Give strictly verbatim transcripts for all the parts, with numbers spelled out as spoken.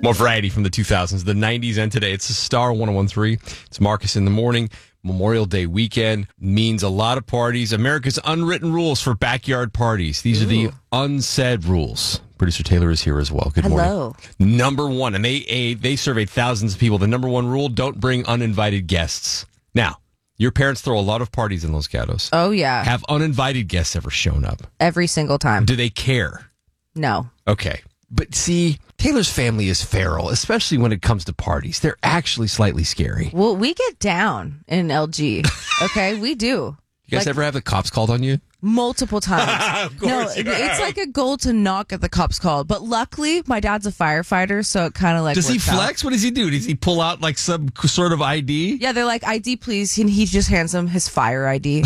More variety from the two thousands, the nineties, and today. It's a Star one oh one three. It's Marcus in the morning. Memorial Day weekend means a lot of parties. America's unwritten rules for backyard parties. These Ooh. are the unsaid rules. Producer Taylor is here as well. Good morning. Hello. Number one, and they a, they surveyed thousands of people. The number one rule, don't bring uninvited guests. Now, your parents throw a lot of parties in Los Gatos. Oh, yeah. Have uninvited guests ever shown up? Every single time. Do they care? No. Okay. But see, Taylor's family is feral, especially when it comes to parties. They're actually slightly scary. Well, we get down in L G. Okay, we do. You guys like, ever have the cops called on you? Multiple times. Of course no, you it's have. like a goal to not get the cops called. But luckily, my dad's a firefighter, so it kind of like Does he works out. flex? What does he do? Does he pull out like some sort of I D? Yeah, they're like, I D, please. And he just hands them his fire I D.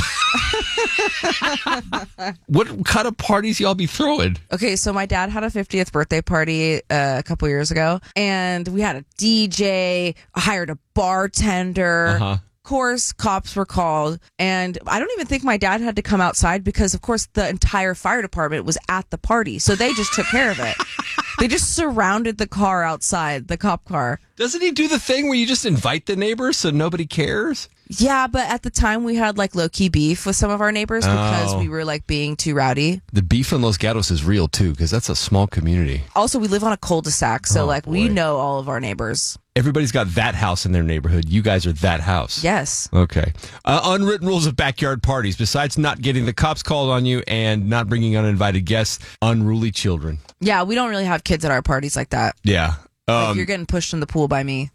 What kind of parties y'all be throwing? Okay, so my dad had a fiftieth birthday party uh, a couple years ago, and we had a D J, hired a bartender. Uh-huh. Of course, cops were called, and I don't even think my dad had to come outside because, of course, the entire fire department was at the party, so they just took care of it. They just surrounded the car outside, the cop car. Doesn't he do the thing where you just invite the neighbors so nobody cares? Yeah, but at the time we had like low-key beef with some of our neighbors because Oh. we were like being too rowdy. The beef in Los Gatos is real too, because that's a small community. Also, we live on a cul-de-sac, so Oh, like we boy. know all of our neighbors. Everybody's got that house in their neighborhood. You guys are that house. Yes. Okay. Uh, unwritten rules of backyard parties. Besides not getting the cops called on you and not bringing uninvited guests, unruly children. Yeah, we don't really have kids at our parties like that. Yeah. Like Um, you're getting pushed in the pool by me.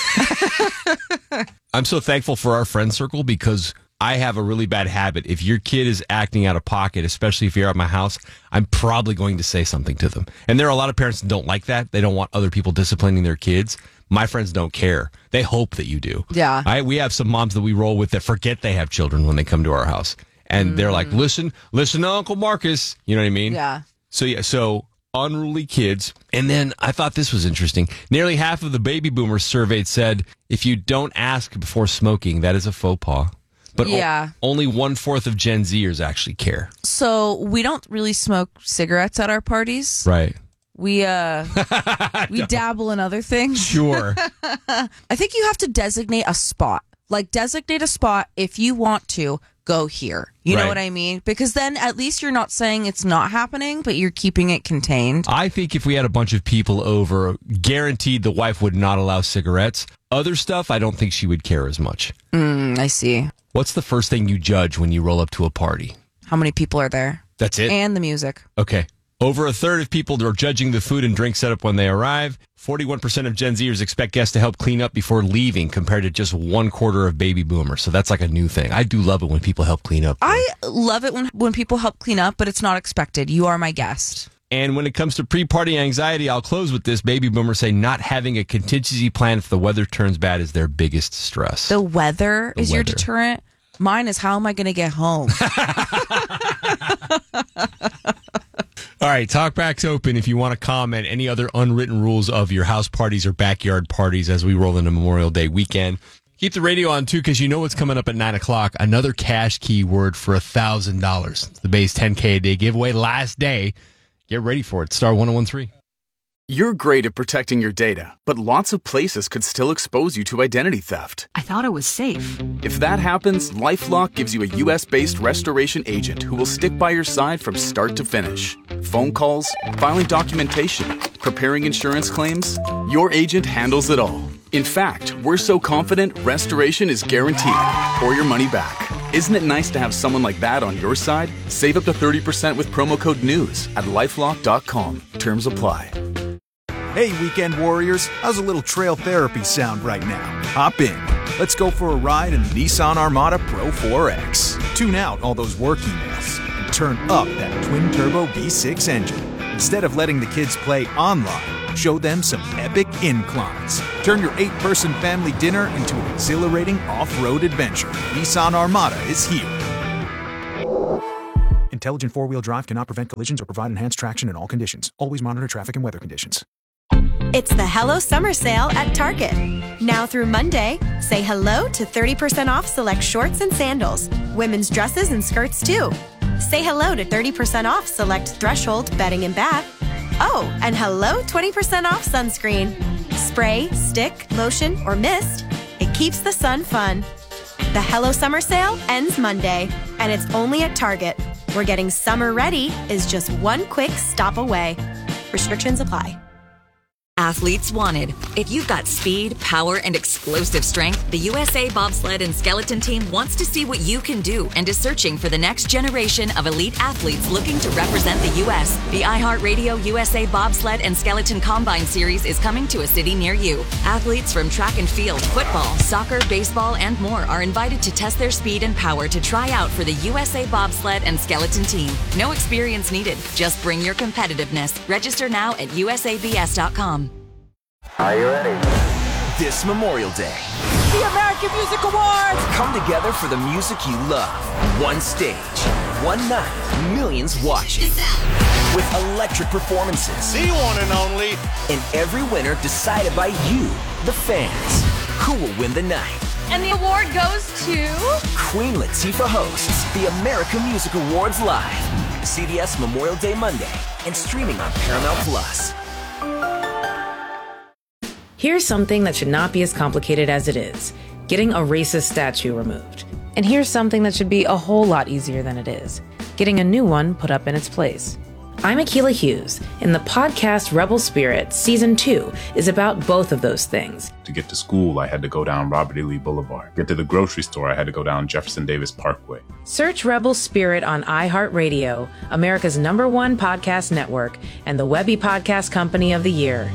I'm so thankful for our friend circle because I have a really bad habit. If your kid is acting out of pocket, especially if you're at my house, I'm probably going to say something to them. And there are a lot of parents that don't like that. They don't want other people disciplining their kids. My friends don't care. They hope that you do. Yeah. I, we have some moms that we roll with that forget they have children when they come to our house. And mm. they're like, listen, listen to Uncle Marcus. You know what I mean? Yeah. So, yeah, so unruly kids. And then I thought this was interesting. Nearly half of the baby boomers surveyed said, if you don't ask before smoking, that is a faux pas. But yeah. o- only one-fourth of Gen Zers actually care. So we don't really smoke cigarettes at our parties. Right. We uh we dabble in other things. Sure. I think you have to designate a spot. Like designate a spot if you want to go here. You Right. know what I mean? Because then at least you're not saying it's not happening, but you're keeping it contained. I think if we had a bunch of people over, guaranteed the wife would not allow cigarettes. Other stuff, I don't think she would care as much. Mm, I see. What's the first thing you judge when you roll up to a party? How many people are there? That's it? And the music. Okay. Over a third of people are judging the food and drink setup when they arrive. forty-one percent of Gen Zers expect guests to help clean up before leaving compared to just one quarter of baby boomers. So that's like a new thing. I do love it when people help clean up. I love it when, when people help clean up, but it's not expected. You are my guest. And when it comes to pre-party anxiety, I'll close with this. Baby boomers say not having a contingency plan if the weather turns bad is their biggest stress. The weather The is your weather. deterrent. Mine is how am I going to get home? All right, talkback's open if you want to comment any other unwritten rules of your house parties or backyard parties as we roll into Memorial Day weekend. Keep the radio on, too, because you know what's coming up at nine o'clock. Another cash keyword for one thousand dollars. It's the base ten K a day giveaway last day. Get ready for it. Star one oh one three. You're great at protecting your data, but lots of places could still expose you to identity theft. I thought it was safe. If that happens, LifeLock gives you a U S-based restoration agent who will stick by your side from start to finish. Phone calls, filing documentation, preparing insurance claims, your agent handles it all. In fact, we're so confident restoration is guaranteed or your money back. Isn't it nice to have someone like that on your side? Save up to thirty percent with promo code NEWS at lifelock dot com. Terms apply. Hey, weekend warriors, how's a little trail therapy sound right now? Hop in. Let's go for a ride in the Nissan Armada Pro four X. Tune out all those work emails and turn up that twin-turbo V six engine. Instead of letting the kids play online, show them some epic inclines. Turn your eight-person family dinner into an exhilarating off-road adventure. Nissan Armada is here. Intelligent four-wheel drive cannot prevent collisions or provide enhanced traction in all conditions. Always monitor traffic and weather conditions. It's the Hello Summer Sale at Target. Now through Monday, say hello to thirty percent off select shorts and sandals, women's dresses and skirts too. Say hello to thirty percent off select Threshold bedding and bath, Oh, and hello, twenty percent off sunscreen. Spray, stick, lotion, or mist, it keeps the sun fun. The Hello Summer Sale ends Monday, and it's only at Target, where getting summer ready is just one quick stop away. Restrictions apply. Athletes wanted. If you've got speed, power, and explosive strength, the U S A Bobsled and Skeleton Team wants to see what you can do and is searching for the next generation of elite athletes looking to represent the U S. The iHeartRadio U S A Bobsled and Skeleton Combine Series is coming to a city near you. Athletes from track and field, football, soccer, baseball, and more are invited to test their speed and power to try out for the U S A Bobsled and Skeleton Team. No experience needed. Just bring your competitiveness. Register now at U S A B S dot com. Are you ready? This Memorial Day, the American Music Awards come together for the music you love. One stage, one night, millions watching. With electric performances. The one and only. And every winner decided by you, the fans. Who will win the night? And the award goes to... Queen Latifah hosts the American Music Awards live. C B S Memorial Day Monday and streaming on Paramount Plus. Here's something that should not be as complicated as it is: getting a racist statue removed. And here's something that should be a whole lot easier than it is: getting a new one put up in its place. I'm Akilah Hughes, and the podcast Rebel Spirit Season two is about both of those things. To get to school, I had to go down Robert E. Lee Boulevard. Get to the grocery store, I had to go down Jefferson Davis Parkway. Search Rebel Spirit on iHeartRadio, America's number one podcast network, and the Webby Podcast Company of the Year.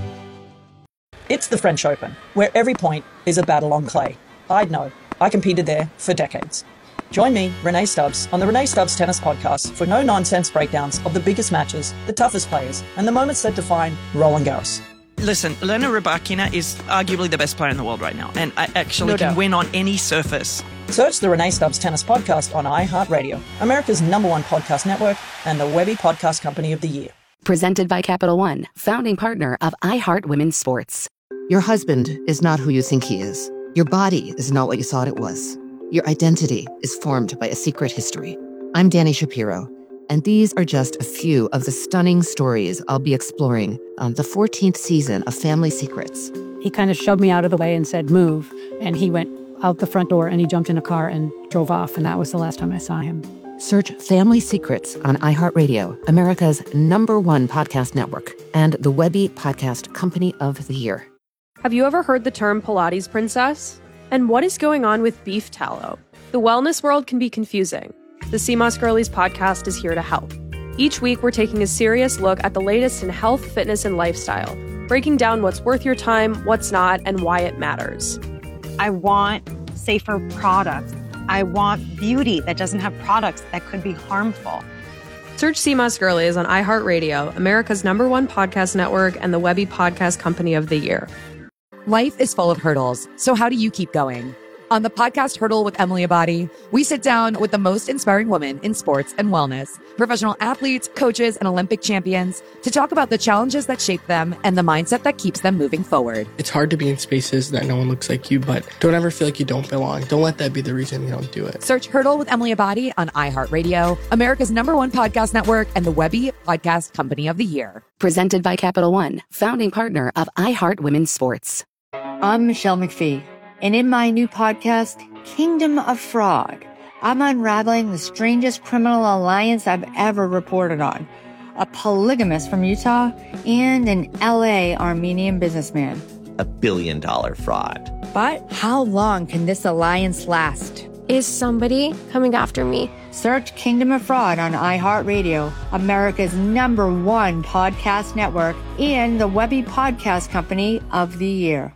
It's the French Open, where every point is a battle on clay. I'd know. I competed there for decades. Join me, Renee Stubbs, on the Renee Stubbs Tennis Podcast for no-nonsense breakdowns of the biggest matches, the toughest players, and the moments that define Roland Garros. Listen, Elena Rybakina is arguably the best player in the world right now, and I actually No can doubt. win on any surface. Search the Renee Stubbs Tennis Podcast on iHeartRadio, America's number one podcast network, and the Webby Podcast Company of the Year. Presented by Capital One, founding partner of iHeart Women's Sports. Your husband is not who you think he is. Your body is not what you thought it was. Your identity is formed by a secret history. I'm Dani Shapiro, and these are just a few of the stunning stories I'll be exploring on the fourteenth season of Family Secrets. He kind of shoved me out of the way and said, move. And he went out the front door and he jumped in a car and drove off. And that was the last time I saw him. Search Family Secrets on iHeartRadio, America's number one podcast network, and the Webby Podcast Company of the Year. Have you ever heard the term Pilates princess? And what is going on with beef tallow? The wellness world can be confusing. The C M O S Girlies podcast is here to help. Each week, we're taking a serious look at the latest in health, fitness, and lifestyle, breaking down what's worth your time, what's not, and why it matters. I want safer products. I want beauty that doesn't have products that could be harmful. Search C M O S Girlies on iHeartRadio, America's number one podcast network, and the Webby Podcast Company of the Year. Life is full of hurdles, so how do you keep going? On the podcast Hurdle with Emily Abadi, we sit down with the most inspiring women in sports and wellness, professional athletes, coaches, and Olympic champions to talk about the challenges that shape them and the mindset that keeps them moving forward. It's hard to be in spaces that no one looks like you, but don't ever feel like you don't belong. Don't let that be the reason you don't do it. Search Hurdle with Emily Abadi on iHeartRadio, America's number one podcast network, and the Webby Podcast Company of the Year. Presented by Capital One, founding partner of iHeart Women's Sports. I'm Michelle McPhee, and in my new podcast, Kingdom of Fraud, I'm unraveling the strangest criminal alliance I've ever reported on. A polygamist from Utah and an L A Armenian businessman. A billion dollar fraud. But how long can this alliance last? Is somebody coming after me? Search Kingdom of Fraud on iHeartRadio, America's number one podcast network, and the Webby Podcast Company of the Year.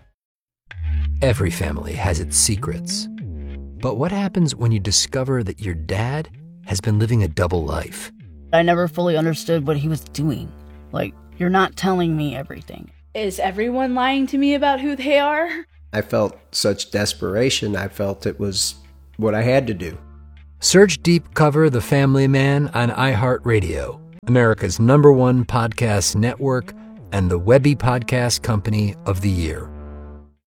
Every family has its secrets. But what happens when you discover that your dad has been living a double life? I never fully understood what he was doing. Like, you're not telling me everything. Is everyone lying to me about who they are? I felt such desperation. I felt it was what I had to do. Search Deep Cover The Family Man on iHeartRadio, America's number one podcast network, and the Webby Podcast Company of the Year.